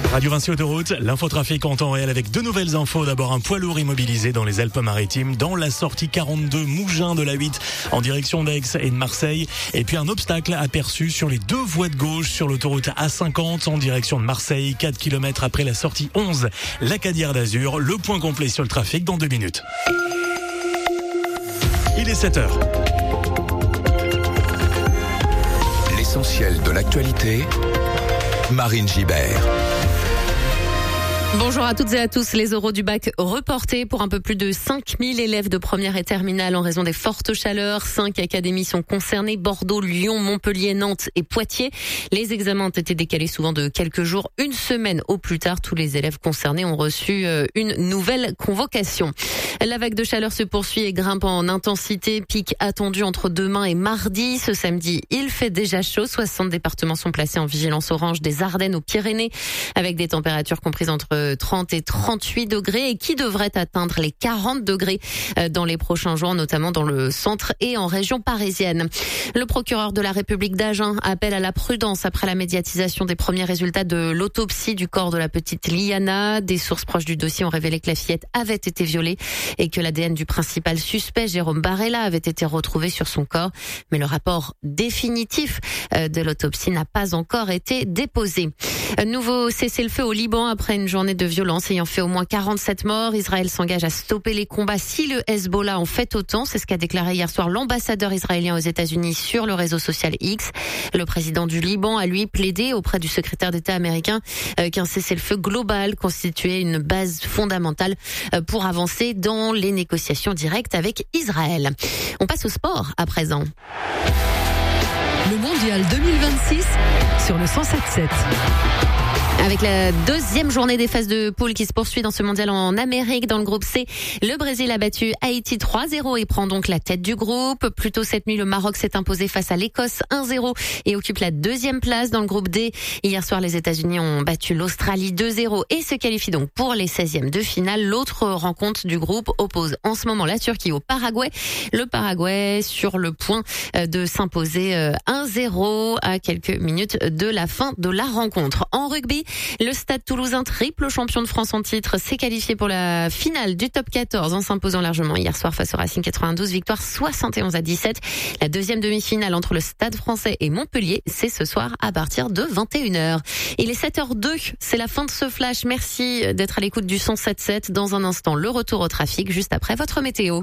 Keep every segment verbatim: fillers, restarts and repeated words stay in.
Radio Vinci Autoroute, l'infotrafic en temps réel avec deux nouvelles infos. D'abord, un poids lourd immobilisé dans les Alpes-Maritimes, dans la sortie quarante-deux Mougins de la huit en direction d'Aix et de Marseille. Et puis un obstacle aperçu sur les deux voies de gauche sur l'autoroute A cinquante en direction de Marseille, quatre kilomètres après la sortie onze, la Cadière d'Azur. Le point complet sur le trafic dans deux minutes. Il est sept heures. L'essentiel de l'actualité, Marine Gibert. Bonjour à toutes et à tous. Les oraux du bac reportés pour un peu plus de cinq mille élèves de première et terminale en raison des fortes chaleurs. Cinq académies sont concernées: Bordeaux, Lyon, Montpellier, Nantes et Poitiers. Les examens ont été décalés souvent de quelques jours, une semaine au plus tard. Tous les élèves concernés ont reçu une nouvelle convocation. La vague de chaleur se poursuit et grimpe en intensité. Pic attendu entre demain et mardi. Ce samedi, il fait déjà chaud. soixante départements sont placés en vigilance orange des Ardennes aux Pyrénées, avec des températures comprises entre trente et trente-huit degrés et qui devraient atteindre les quarante degrés dans les prochains jours, notamment dans le centre et en région parisienne. Le procureur de la République d'Agen appelle à la prudence après la médiatisation des premiers résultats de l'autopsie du corps de la petite Liana. Des sources proches du dossier ont révélé que la fillette avait été violée et que l'A D N du principal suspect, Jérôme Barella, avait été retrouvé sur son corps. Mais le rapport définitif de l'autopsie n'a pas encore été déposé. Nouveau cessez-le-feu au Liban après une journée de violence ayant fait au moins quarante-sept morts. Israël s'engage à stopper les combats si le Hezbollah en fait autant. C'est ce qu'a déclaré hier soir l'ambassadeur israélien aux États-Unis sur le réseau social X. Le président du Liban a lui plaidé auprès du secrétaire d'État américain qu'un cessez-le-feu global constituait une base fondamentale pour avancer dans les négociations directes avec Israël. On passe au sport à présent. Le mondial deux mille vingt-six sur le cent sept sept. Avec la deuxième journée des phases de poule qui se poursuit dans ce mondial en Amérique, dans le groupe C, le Brésil a battu Haïti trois zéro et prend donc la tête du groupe. Plus tôt cette nuit, le Maroc s'est imposé face à l'Écosse un zéro et occupe la deuxième place dans le groupe D. Hier soir, les États-Unis ont battu l'Australie deux zéro et se qualifient donc pour les seizièmes de finale. L'autre rencontre du groupe oppose en ce moment la Turquie au Paraguay. Le Paraguay sur le point de s'imposer un zéro à quelques minutes de la fin de la rencontre. En rugby, le Stade Toulousain, triple champion de France en titre, s'est qualifié pour la finale du top quatorze en s'imposant largement hier soir face au Racing quatre-vingt-douze, victoire soixante et onze à dix-sept. La deuxième demi-finale entre le Stade Français et Montpellier, c'est ce soir à partir de vingt et une heures. Il est sept heures deux, c'est la fin de ce flash. Merci d'être à l'écoute du cent sept sept. Dans un instant, le retour au trafic juste après votre météo.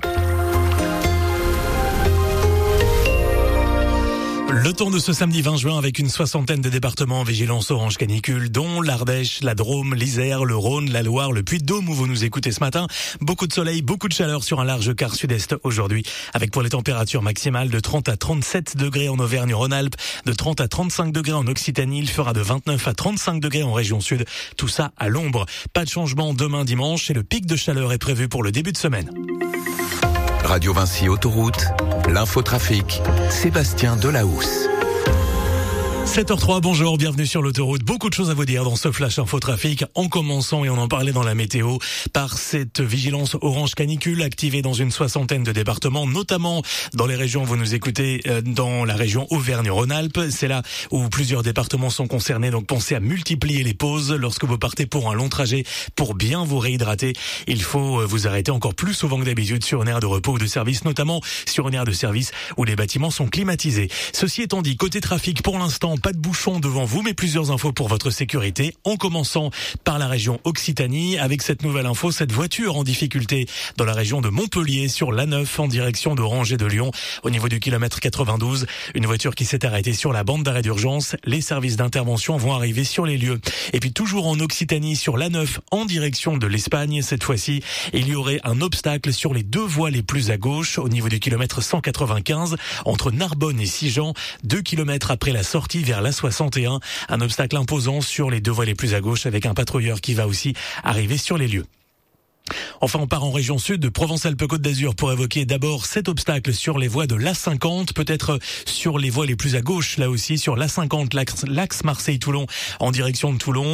Le temps de ce samedi vingt juin avec une soixantaine de départements en vigilance orange canicule, dont l'Ardèche, la Drôme, l'Isère, le Rhône, la Loire, le Puy-de-Dôme où vous nous écoutez ce matin. Beaucoup de soleil, beaucoup de chaleur sur un large quart sud-est aujourd'hui, avec pour les températures maximales de trente à trente-sept degrés en Auvergne-Rhône-Alpes, de trente à trente-cinq degrés en Occitanie, il fera de vingt-neuf à trente-cinq degrés en région sud, tout ça à l'ombre. Pas de changement demain dimanche et le pic de chaleur est prévu pour le début de semaine. Radio Vinci Autoroute, l'infotrafic, Sébastien Delahousse. sept heures trois, bonjour, bienvenue sur l'autoroute. Beaucoup de choses à vous dire dans ce flash infotrafic, en commençant, et on en parlait dans la météo, par cette vigilance orange canicule activée dans une soixantaine de départements, notamment dans les régions, vous nous écoutez, dans la région Auvergne-Rhône-Alpes. C'est là où plusieurs départements sont concernés, donc pensez à multiplier les pauses lorsque vous partez pour un long trajet. Pour bien vous réhydrater, il faut vous arrêter encore plus souvent que d'habitude sur une aire de repos ou de service, notamment sur une aire de service où les bâtiments sont climatisés. Ceci étant dit, côté trafic, pour l'instant, pas de bouchons devant vous, mais plusieurs infos pour votre sécurité, en commençant par la région Occitanie, avec cette nouvelle info, cette voiture en difficulté dans la région de Montpellier, sur l'A neuf, en direction d'Orange et de Lyon, au niveau du kilomètre quatre-vingt-douze. Une voiture qui s'est arrêtée sur la bande d'arrêt d'urgence. Les services d'intervention vont arriver sur les lieux. Et puis toujours en Occitanie, sur l'A neuf, en direction de l'Espagne, cette fois-ci, il y aurait un obstacle sur les deux voies les plus à gauche, au niveau du kilomètre cent quatre-vingt-quinze, entre Narbonne et Sigean, deux kilomètres après la sortie vers la soixante et un, un obstacle imposant sur les deux voies les plus à gauche avec un patrouilleur qui va aussi arriver sur les lieux. Enfin, on part en région sud de Provence-Alpes-Côte d'Azur pour évoquer d'abord cet obstacle sur les voies de l'A cinquante, peut-être sur les voies les plus à gauche, là aussi sur l'A cinquante, l'axe Marseille-Toulon en direction de Toulon.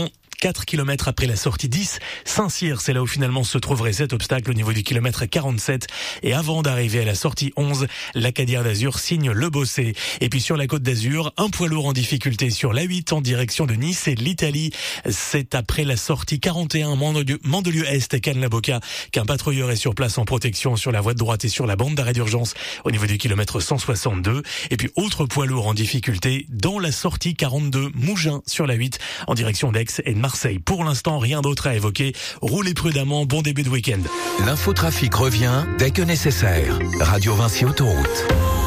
quatre kilomètres après la sortie dix. Saint-Cyr, c'est là où finalement se trouverait cet obstacle au niveau du kilomètre quarante-sept. Et avant d'arriver à la sortie onze, l'Acadière d'Azur signe le Bossé. Et puis sur la Côte d'Azur, un poids lourd en difficulté sur l'A huit en direction de Nice et de l'Italie. C'est après la sortie quarante et un Mandelieu-Est, Cannes-la-Boca, qu'un patrouilleur est sur place en protection sur la voie de droite et sur la bande d'arrêt d'urgence au niveau du kilomètre cent soixante-deux. Et puis autre poids lourd en difficulté dans la sortie quarante-deux Mougins sur la huit en direction d'Aix et de Marseille. Pour l'instant, rien d'autre à évoquer. Roulez prudemment, bon début de week-end. L'infotrafic revient dès que nécessaire. Radio Vinci Autoroute.